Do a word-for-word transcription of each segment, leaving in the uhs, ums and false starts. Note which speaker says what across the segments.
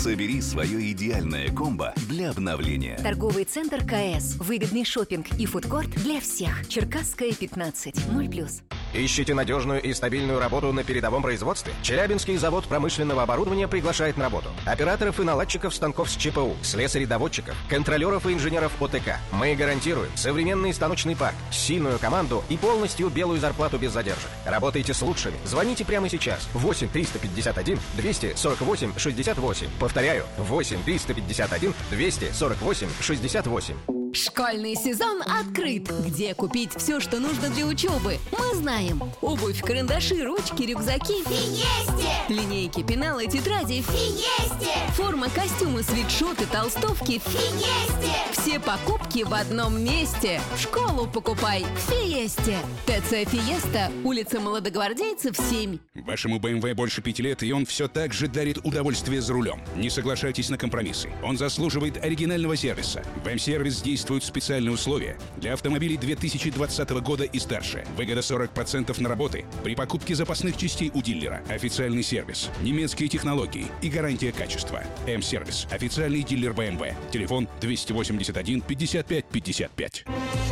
Speaker 1: Собери свое идеальное комбо для обновления.
Speaker 2: Торговый центр КС. Выгодный шопинг и фудкорт для всех. Черкасская, пятнадцать. ноль плюс.
Speaker 3: Ищите надежную и стабильную работу на передовом производстве? Челябинский завод промышленного оборудования приглашает на работу операторов и наладчиков станков с ЧПУ, слесарей-доводчиков, контролеров и инженеров ОТК. Мы гарантируем современный станочный парк, сильную команду и полностью белую зарплату без задержек. Работайте с лучшими. Звоните прямо сейчас. восемь триста пятьдесят один двести сорок восемь шестьдесят восемь. Повторяю, восемь триста пятьдесят один двести сорок восемь шестьдесят восемь.
Speaker 4: Школьный сезон открыт. Где купить все, что нужно для учебы? Мы знаем. Обувь, карандаши, ручки, рюкзаки.
Speaker 5: Фиесте!
Speaker 4: Линейки, пеналы, тетради.
Speaker 5: Фиесте!
Speaker 4: Форма, костюмы, свитшоты, толстовки.
Speaker 5: Фиесте!
Speaker 4: Все покупки в одном месте. В школу покупай в Фиесте. ТЦ Фиеста, улица Молодогвардейцев, семь.
Speaker 6: Вашему бэ эм вэ больше пяти лет, и он все так же дарит удовольствие за рулем. Не соглашайтесь на компромиссы. Он заслуживает оригинального сервиса. В М-сервис действует специальные условия для автомобилей две тысячи двадцатого года и старше. Выгода сорок процентов на работы при покупке запасных частей у дилера. Официальный сервис, немецкие технологии и гарантия качества. М-сервис. Официальный дилер бэ эм вэ. Телефон двести восемьдесят один пятьдесят пять пятьдесят пять.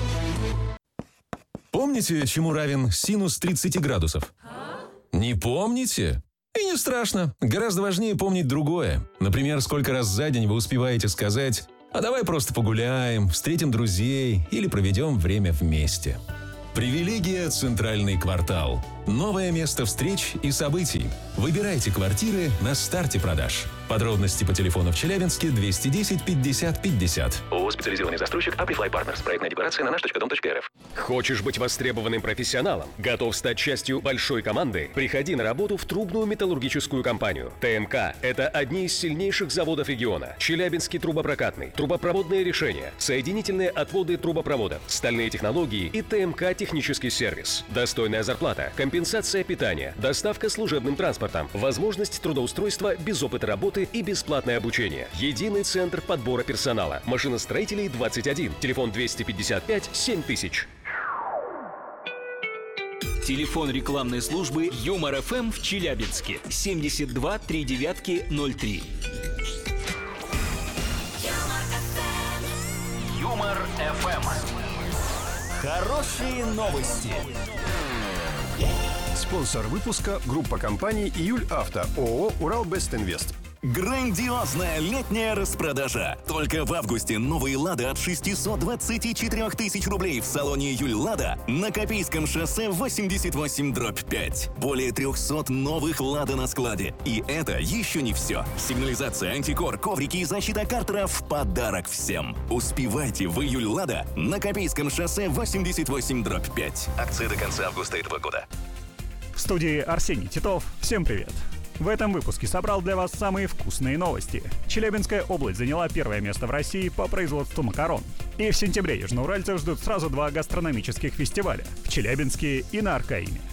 Speaker 7: Помните, чему равен синус тридцати градусов? Не помните? И не страшно. Гораздо важнее помнить другое. Например, сколько раз за день вы успеваете сказать: «А давай просто погуляем, встретим друзей или проведем время вместе». Привилегия «Центральный квартал». Новое место встреч и событий. Выбирайте квартиры на старте продаж. Подробности по телефону в Челябинске двести десять пятьдесят пятьдесят.
Speaker 8: ООО «Специализированный застройщик Amplify Partners». Проектная декларация на наш точка дом точка эр эф.
Speaker 9: Хочешь быть востребованным профессионалом? Готов стать частью большой команды? Приходи на работу в трубную металлургическую компанию. ТМК – это одни из сильнейших заводов региона. Челябинский трубопрокатный, трубопроводные решения, соединительные отводы трубопроводов, стальные технологии и ТМК технический сервис. Достойная зарплата, компенсация питания, доставка служебным транспортом, возможность трудоустройства без опыта работы и бесплатное обучение. Единый центр подбора персонала. Машиностроителей двадцать один. Телефон двести пятьдесят пять семь тысяч.
Speaker 10: Телефон рекламной службы Юмор эф эм в Челябинске. семьдесят два три девятки ноль три.
Speaker 5: Юмор эф эм.
Speaker 10: Хорошие новости.
Speaker 11: Спонсор выпуска – группа компаний «Июль Авто», ООО «Уралбестинвест».
Speaker 1: Грандиозная летняя распродажа. Только в августе новые «Лада» от шестисот двадцати четырёх тысяч рублей в салоне «Июль Лада» на Копейском шоссе восемьдесят восемь дробь пять. Более трехсот новых «Лада» на складе. И это еще не все. Сигнализация, антикор, коврики и защита Картера в подарок всем. Успевайте в «Июль Лада» на Копейском шоссе восемьдесят восемь дробь пять. Акция до конца августа этого года.
Speaker 12: В студии Арсений Титов. Всем привет! В этом выпуске собрал для вас самые вкусные новости. Челябинская область заняла первое место в России по производству макарон. И в сентябре южноуральцев ждут сразу два гастрономических фестиваля – в Челябинске и на Аркаиме.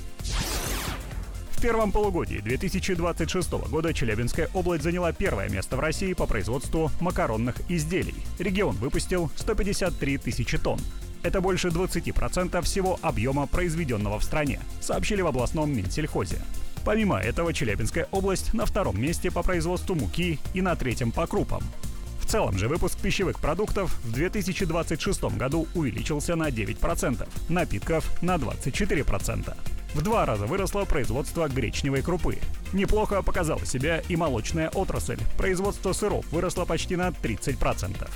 Speaker 12: В первом полугодии две тысячи двадцать шестого года Челябинская область заняла первое место в России по производству макаронных изделий. Регион выпустил сто пятьдесят три тысячи тонн. Это больше двадцать процентов всего объема, произведенного в стране, сообщили в областном Минсельхозе. Помимо этого, Челябинская область на втором месте по производству муки и на третьем по крупам. В целом же выпуск пищевых продуктов в две тысячи двадцать шестом году увеличился на девять процентов, напитков на двадцать четыре процента. В два раза выросло производство гречневой крупы. Неплохо показала себя и молочная отрасль. Производство сыров выросло почти на тридцать процентов.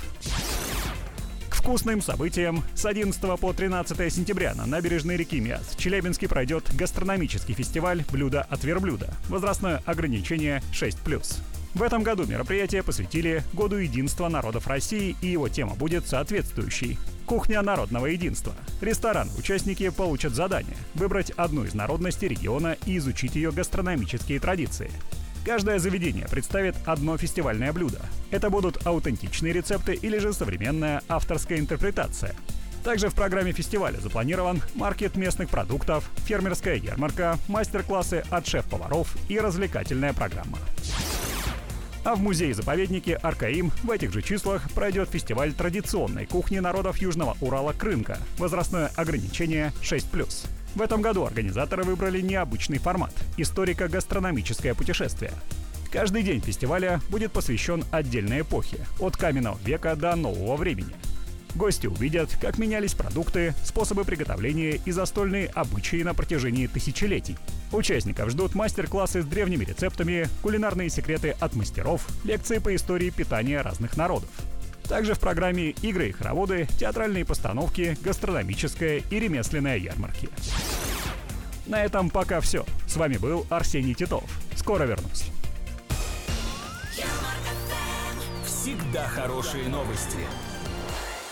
Speaker 12: Вкусным событием с одиннадцатого по тринадцатое сентября на набережной реки Миас в Челябинске пройдет гастрономический фестиваль «Блюдо от верблюда». Возрастное ограничение шесть плюс. В этом году мероприятие посвятили Году единства народов России, и его тема будет соответствующей. Кухня народного единства. Рестораны-участники получат задание выбрать одну из народностей региона и изучить ее гастрономические традиции. Каждое заведение представит одно фестивальное блюдо. Это будут аутентичные рецепты или же современная авторская интерпретация. Также в программе фестиваля запланирован маркет местных продуктов, фермерская ярмарка, мастер-классы от шеф-поваров и развлекательная программа. А в музее-заповеднике Аркаим в этих же числах пройдет фестиваль традиционной кухни народов Южного Урала «Крынка». Возрастное ограничение шесть плюс. В этом году организаторы выбрали необычный формат – историко-гастрономическое путешествие. Каждый день фестиваля будет посвящен отдельной эпохе, от каменного века до нового времени. Гости увидят, как менялись продукты, способы приготовления и застольные обычаи на протяжении тысячелетий. Участников ждут мастер-классы с древними рецептами, кулинарные секреты от мастеров, лекции по истории питания разных народов. Также в программе игры и хороводы, театральные постановки, гастрономическая и ремесленная ярмарки. На этом пока все. С вами был Арсений Титов. Скоро вернусь.
Speaker 10: Всегда хорошие новости.